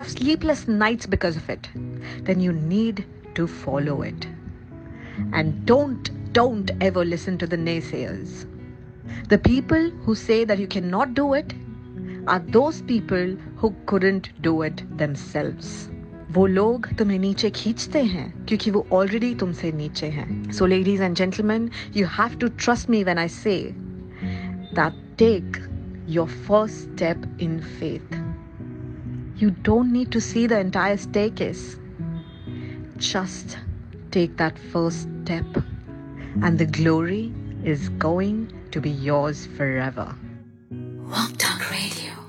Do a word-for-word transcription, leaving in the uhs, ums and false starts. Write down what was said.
sleepless nights because of it, then you need to follow it. And don't, don't ever listen to the naysayers. The people who say that you cannot do it are those people who couldn't do it themselves. वो लोग तुम्हें नीचे खींचते हैं क्योंकि वो already तुमसे नीचे हैं. So ladies and gentlemen, you have to trust me when I say that take your first step in faith. You don't need to see the entire staircase. Just take that first step, and the glory is going to be yours forever. Walk Talk Radio.